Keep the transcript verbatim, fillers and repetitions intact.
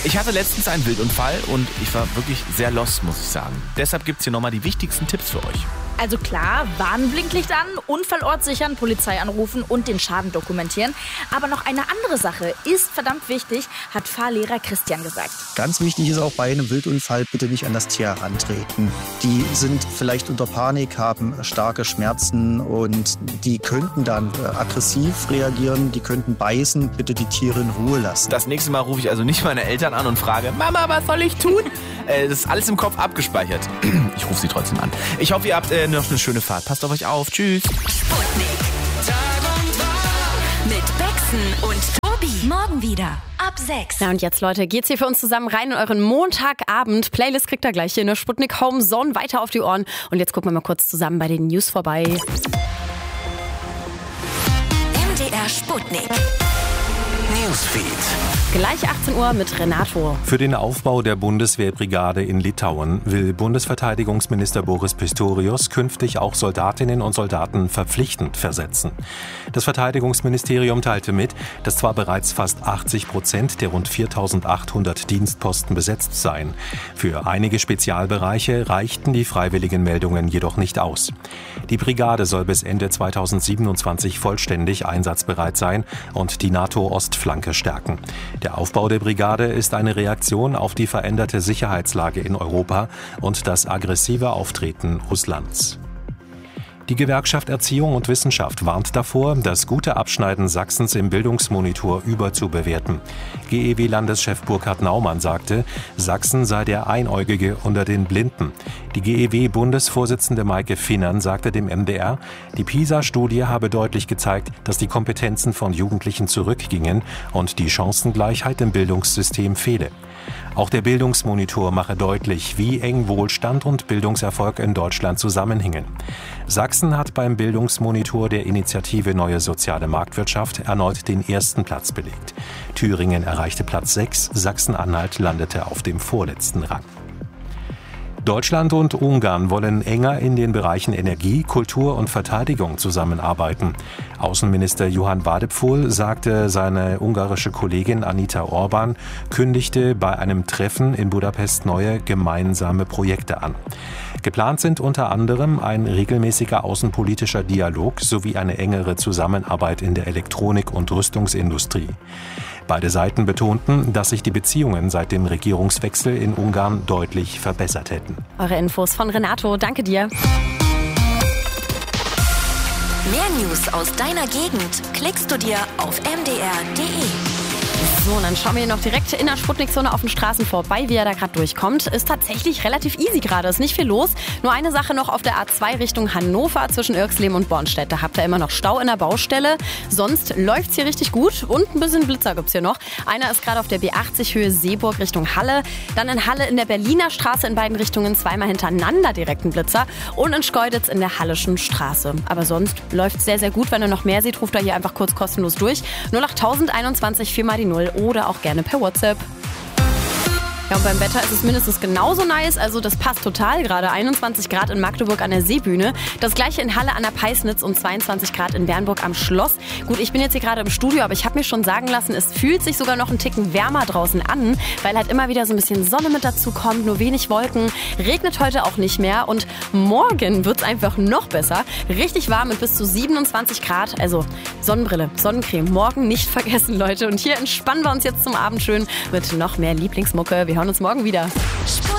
Ich hatte letztens einen Wildunfall und ich war wirklich sehr lost, muss ich sagen. Deshalb gibt's hier nochmal die wichtigsten Tipps für euch. Also klar, Warnblinklicht an, Unfallort sichern, Polizei anrufen und den Schaden dokumentieren. Aber noch eine andere Sache ist verdammt wichtig, hat Fahrlehrer Christian gesagt. Ganz wichtig ist auch bei einem Wildunfall, bitte nicht an das Tier herantreten. Die sind vielleicht unter Panik, haben starke Schmerzen und die könnten dann aggressiv reagieren, die könnten beißen. Bitte die Tiere in Ruhe lassen. Das nächste Mal rufe ich also nicht meine Eltern an und frage, Mama, was soll ich tun? äh, das ist alles im Kopf abgespeichert. Ich rufe sie trotzdem an. Ich hoffe, ihr habt äh, noch eine schöne Fahrt. Passt auf euch auf. Tschüss. Sputnik. Tag und Tag mit Bexen und Tobi. Morgen wieder ab sechs. Na und jetzt, Leute, geht's hier für uns zusammen rein in euren Montagabend. Playlist kriegt ihr gleich hier in der Sputnik Home Zone weiter auf die Ohren. Und jetzt gucken wir mal kurz zusammen bei den News vorbei. M D R Sputnik. Newsfeed. Gleich achtzehn Uhr mit Renato. Für den Aufbau der Bundeswehrbrigade in Litauen will Bundesverteidigungsminister Boris Pistorius künftig auch Soldatinnen und Soldaten verpflichtend versetzen. Das Verteidigungsministerium teilte mit, dass zwar bereits fast achtzig Prozent der rund viertausendachthundert Dienstposten besetzt seien. Für einige Spezialbereiche reichten die freiwilligen Meldungen jedoch nicht aus. Die Brigade soll bis Ende zweitausendsiebenundzwanzig vollständig einsatzbereit sein und die NATO-Ostflanke stärken. Der Aufbau der Brigade ist eine Reaktion auf die veränderte Sicherheitslage in Europa und das aggressive Auftreten Russlands. Die Gewerkschaft Erziehung und Wissenschaft warnt davor, das gute Abschneiden Sachsens im Bildungsmonitor überzubewerten. G E W-Landeschef Burkhard Naumann sagte, Sachsen sei der Einäugige unter den Blinden. Die G E W-Bundesvorsitzende Maike Finnern sagte dem M D R, die PISA-Studie habe deutlich gezeigt, dass die Kompetenzen von Jugendlichen zurückgingen und die Chancengleichheit im Bildungssystem fehle. Auch der Bildungsmonitor mache deutlich, wie eng Wohlstand und Bildungserfolg in Deutschland zusammenhängen. Sachsen hat beim Bildungsmonitor der Initiative Neue Soziale Marktwirtschaft erneut den ersten Platz belegt. Thüringen erreichte Platz sechs, Sachsen-Anhalt landete auf dem vorletzten Rang. Deutschland und Ungarn wollen enger in den Bereichen Energie, Kultur und Verteidigung zusammenarbeiten. Außenminister Johann Wadephul sagte, seine ungarische Kollegin Anita Orban kündigte bei einem Treffen in Budapest neue gemeinsame Projekte an. Geplant sind unter anderem ein regelmäßiger außenpolitischer Dialog sowie eine engere Zusammenarbeit in der Elektronik- und Rüstungsindustrie. Beide Seiten betonten, dass sich die Beziehungen seit dem Regierungswechsel in Ungarn deutlich verbessert hätten. Eure Infos von Renato, danke dir. Mehr News aus deiner Gegend klickst du dir auf m d r punkt d e. So, und dann schauen wir hier noch direkt in der Sputnik-Zone auf den Straßen vorbei, wie er da gerade durchkommt. Ist tatsächlich relativ easy gerade, ist nicht viel los. Nur eine Sache noch auf der A zwei Richtung Hannover zwischen Irxleben und Bornstedt. Da habt ihr immer noch Stau in der Baustelle. Sonst läuft's hier richtig gut und ein bisschen Blitzer gibt's hier noch. Einer ist gerade auf der B achtzig Höhe Seeburg Richtung Halle. Dann in Halle in der Berliner Straße in beiden Richtungen zweimal hintereinander direkt ein Blitzer. Und in Schkeuditz in der Hallischen Straße. Aber sonst läuft's sehr, sehr gut. Wenn ihr noch mehr seht, ruft da hier einfach kurz kostenlos durch. null acht eins eins vier mal die null oder auch gerne per WhatsApp. Ja, und beim Wetter ist es mindestens genauso nice, also das passt total gerade. einundzwanzig Grad in Magdeburg an der Seebühne, das gleiche in Halle an der Peisnitz und zweiundzwanzig Grad in Bernburg am Schloss. Gut, ich bin jetzt hier gerade im Studio, aber ich habe mir schon sagen lassen, es fühlt sich sogar noch einen Ticken wärmer draußen an, weil halt immer wieder so ein bisschen Sonne mit dazu kommt, nur wenig Wolken. Regnet heute auch nicht mehr und morgen wird es einfach noch besser. Richtig warm mit bis zu siebenundzwanzig Grad, also Sonnenbrille, Sonnencreme, morgen nicht vergessen, Leute. Und hier entspannen wir uns jetzt zum Abend schön mit noch mehr Lieblingsmucke. Wir hören uns morgen wieder.